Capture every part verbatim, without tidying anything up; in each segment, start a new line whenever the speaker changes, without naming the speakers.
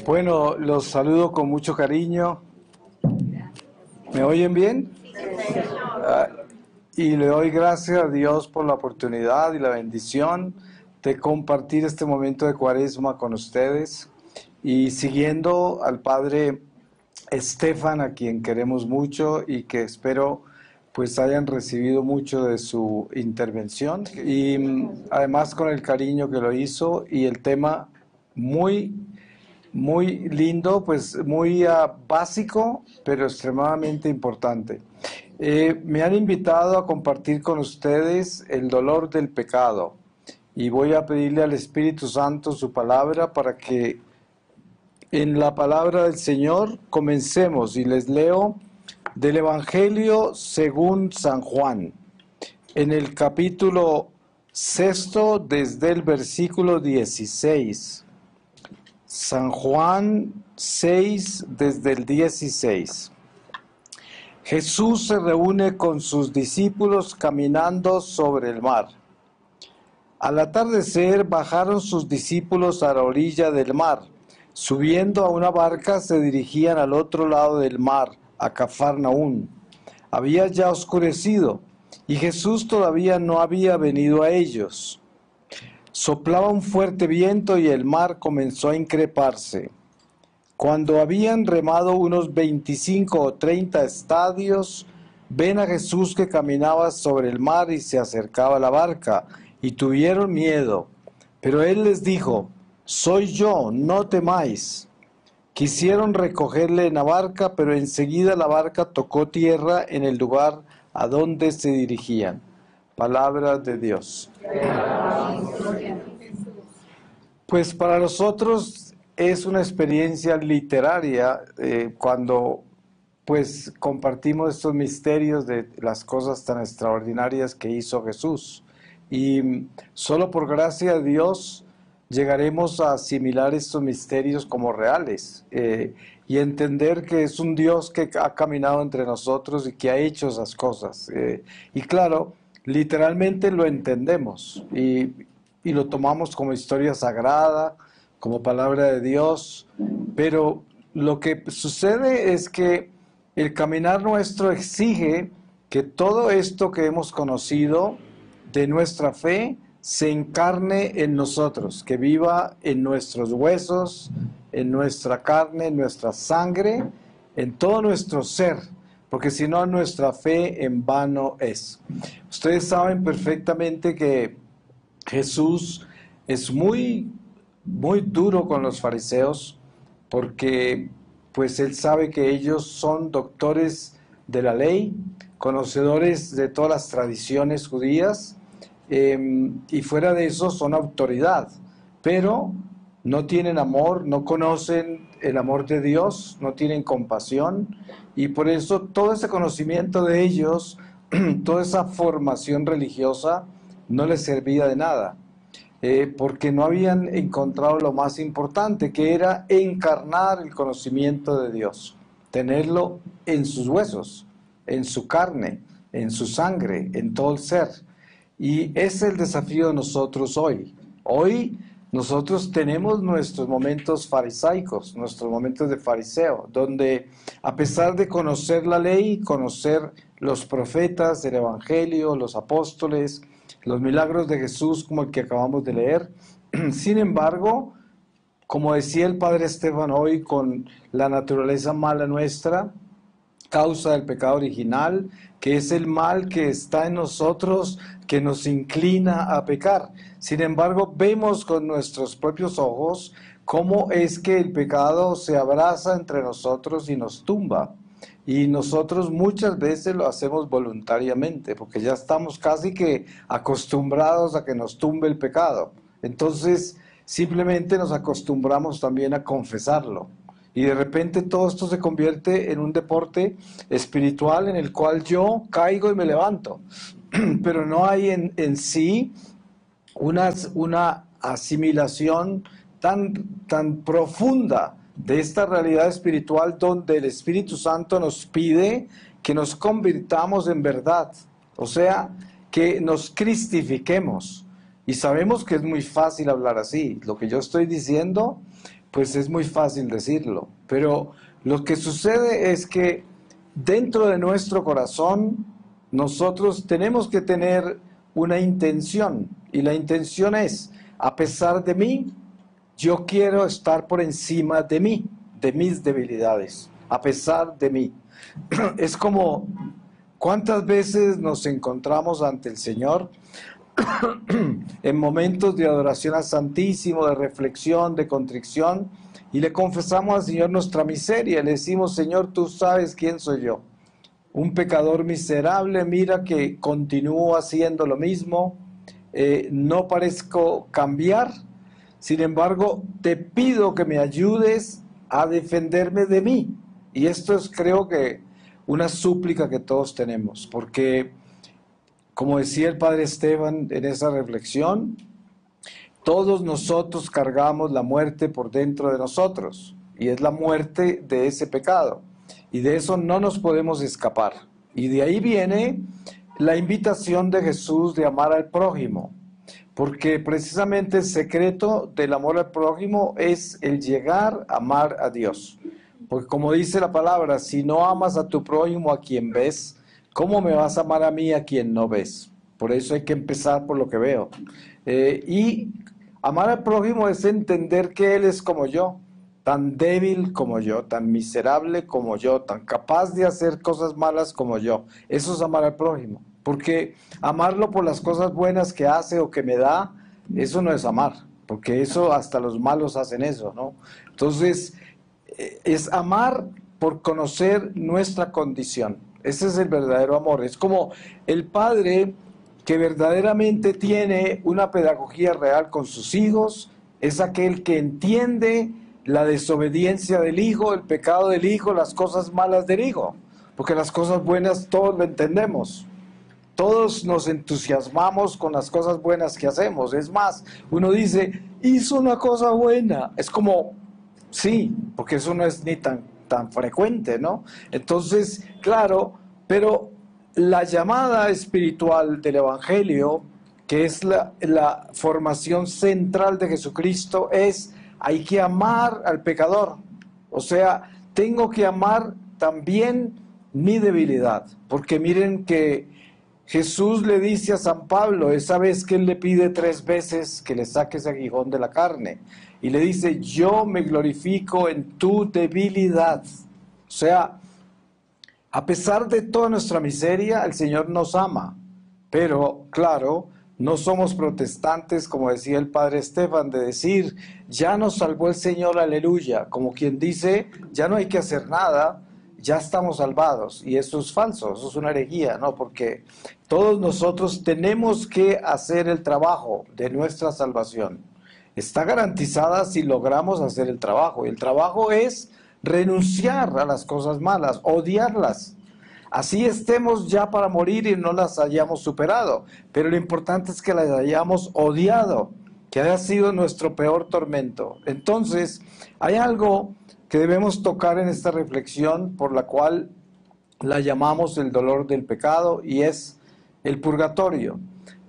Bueno, los saludo con mucho cariño. ¿Me oyen bien? Ah, y le doy gracias a Dios por la oportunidad y la bendición de compartir este momento de Cuaresma con ustedes. Y siguiendo al Padre Estefan, a quien queremos mucho y que espero pues hayan recibido mucho de su intervención. Y mm, además con el cariño que lo hizo y el tema muy Muy lindo, pues muy uh, básico, pero extremadamente importante. Eh, me han invitado a compartir con ustedes el dolor del pecado y voy a pedirle al Espíritu Santo su palabra para que en la palabra del Señor comencemos y les leo del Evangelio según San Juan, en el capítulo sexto desde el versículo dieciséis. San Juan seis, desde el dieciséis. Jesús se reúne con sus discípulos caminando sobre el mar. Al atardecer bajaron sus discípulos a la orilla del mar. Subiendo a una barca se dirigían al otro lado del mar, a Cafarnaún. Había ya oscurecido y Jesús todavía no había venido a ellos. Soplaba un fuerte viento y el mar comenzó a increparse. Cuando habían remado unos veinticinco o treinta estadios, ven a Jesús que caminaba sobre el mar y se acercaba a la barca, y tuvieron miedo. Pero él les dijo: «Soy yo, no temáis». Quisieron recogerle en la barca, pero enseguida la barca tocó tierra en el lugar a donde se dirigían. Palabra de Dios. Pues para nosotros es una experiencia literaria eh, cuando pues compartimos estos misterios de las cosas tan extraordinarias que hizo Jesús. Y solo por gracia de Dios llegaremos a asimilar estos misterios como reales eh, y entender que es un Dios que ha caminado entre nosotros y que ha hecho esas cosas. Eh, y claro, literalmente lo entendemos y, y lo tomamos como historia sagrada, como palabra de Dios, pero lo que sucede es que el caminar nuestro exige que todo esto que hemos conocido de nuestra fe se encarne en nosotros, que viva en nuestros huesos, en nuestra carne, en nuestra sangre, en todo nuestro ser, porque si no, nuestra fe en vano es. Ustedes saben perfectamente que Jesús es muy, muy duro con los fariseos, porque pues él sabe que ellos son doctores de la ley, conocedores de todas las tradiciones judías, eh, y fuera de eso son autoridad, pero no tienen amor, no conocen el amor de Dios, no tienen compasión, y por eso todo ese conocimiento de ellos, toda esa formación religiosa, no les servía de nada, eh, porque no habían encontrado lo más importante, que era encarnar el conocimiento de Dios, tenerlo en sus huesos, en su carne, en su sangre, en todo el ser. Y ese es el desafío de nosotros hoy. Hoy nosotros tenemos nuestros momentos farisaicos, nuestros momentos de fariseo, donde a pesar de conocer la ley, conocer los profetas, el evangelio, los apóstoles, los milagros de Jesús como el que acabamos de leer, sin embargo, como decía el Padre Estefan hoy, con la naturaleza mala nuestra, causa del pecado original, que es el mal que está en nosotros, que nos inclina a pecar. Sin embargo, vemos con nuestros propios ojos cómo es que el pecado se abraza entre nosotros y nos tumba. Y nosotros muchas veces lo hacemos voluntariamente, porque ya estamos casi que acostumbrados a que nos tumbe el pecado. Entonces, simplemente nos acostumbramos también a confesarlo. Y de repente todo esto se convierte en un deporte espiritual en el cual yo caigo y me levanto. Pero no hay en, en sí una, una asimilación tan, tan profunda de esta realidad espiritual donde el Espíritu Santo nos pide que nos convirtamos en verdad. O sea, que nos cristifiquemos. Y sabemos que es muy fácil hablar así. Lo que yo estoy diciendo pues es muy fácil decirlo, pero lo que sucede es que dentro de nuestro corazón nosotros tenemos que tener una intención, y la intención es, a pesar de mí, yo quiero estar por encima de mí, de mis debilidades, a pesar de mí. Es como, ¿cuántas veces nos encontramos ante el Señor en momentos de adoración al Santísimo, de reflexión, de contrición, y le confesamos al Señor nuestra miseria? Le decimos: Señor, tú sabes quién soy yo, un pecador miserable, mira que continúo haciendo lo mismo, eh, no parezco cambiar, sin embargo, te pido que me ayudes a defenderme de mí. Y esto es, creo que, una súplica que todos tenemos, porque, como decía el Padre Esteban en esa reflexión, todos nosotros cargamos la muerte por dentro de nosotros, y es la muerte de ese pecado, y de eso no nos podemos escapar. Y de ahí viene la invitación de Jesús de amar al prójimo, porque precisamente el secreto del amor al prójimo es el llegar a amar a Dios. Porque como dice la palabra, si no amas a tu prójimo a quien ves, ¿cómo me vas a amar a mí a quien no ves? Por eso hay que empezar por lo que veo. Eh, y amar al prójimo es entender que Él es como yo, tan débil como yo, tan miserable como yo, tan capaz de hacer cosas malas como yo. Eso es amar al prójimo. Porque amarlo por las cosas buenas que hace o que me da, eso no es amar, porque eso hasta los malos hacen eso, ¿no? Entonces, es amar por conocer nuestra condición. Ese es el verdadero amor. Es como el padre que verdaderamente tiene una pedagogía real con sus hijos, es aquel que entiende la desobediencia del hijo, el pecado del hijo, las cosas malas del hijo, porque las cosas buenas todos lo entendemos. Todos nos entusiasmamos con las cosas buenas que hacemos. Es más, uno dice, hizo una cosa buena. Es como, sí, porque eso no es ni tan, tan frecuente, ¿no? Entonces, claro, pero la llamada espiritual del Evangelio, que es la, la formación central de Jesucristo, es, hay que amar al pecador. O sea, tengo que amar también mi debilidad, porque miren que Jesús le dice a San Pablo, esa vez que él le pide tres veces que le saque ese aguijón de la carne, y le dice, yo me glorifico en tu debilidad. O sea, a pesar de toda nuestra miseria, el Señor nos ama, pero claro, no somos protestantes, como decía el Padre Esteban, de decir, ya nos salvó el Señor, aleluya, como quien dice, ya no hay que hacer nada, ya estamos salvados. Y eso es falso, eso es una herejía, ¿no? Porque todos nosotros tenemos que hacer el trabajo de nuestra salvación. Está garantizada si logramos hacer el trabajo. Y el trabajo es renunciar a las cosas malas, odiarlas. Así estemos ya para morir y no las hayamos superado. Pero lo importante es que las hayamos odiado, que haya sido nuestro peor tormento. Entonces, hay algo que debemos tocar en esta reflexión, por la cual la llamamos el dolor del pecado, y es el purgatorio.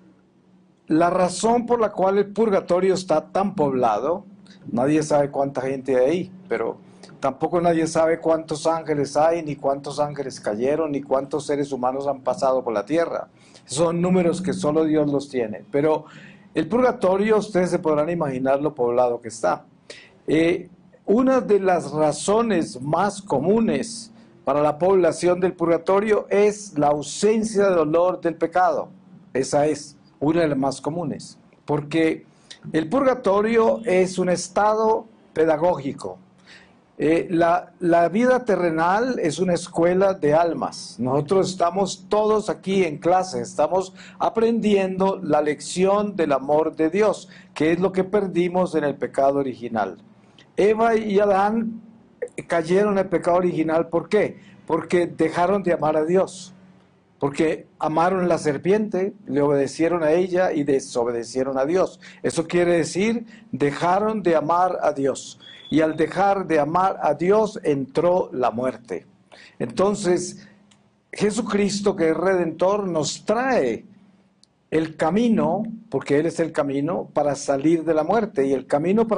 La razón por la cual el purgatorio está tan poblado, nadie sabe cuánta gente hay ahí, pero tampoco nadie sabe cuántos ángeles hay, ni cuántos ángeles cayeron, ni cuántos seres humanos han pasado por la tierra. Son números que solo Dios los tiene. Pero el purgatorio, ustedes se podrán imaginar lo poblado que está. Eh, Una de las razones más comunes para la población del purgatorio es la ausencia de dolor del pecado. Esa es una de las más comunes, porque el purgatorio es un estado pedagógico. Eh, la, la vida terrenal es una escuela de almas. Nosotros estamos todos aquí en clase, estamos aprendiendo la lección del amor de Dios, que es lo que perdimos en el pecado original. Eva y Adán cayeron en el pecado original, ¿por qué? Porque dejaron de amar a Dios, porque amaron a la serpiente, le obedecieron a ella y desobedecieron a Dios. Eso quiere decir, dejaron de amar a Dios, y al dejar de amar a Dios entró la muerte. Entonces, Jesucristo, que es Redentor, nos trae el camino, porque Él es el camino para salir de la muerte, y el camino para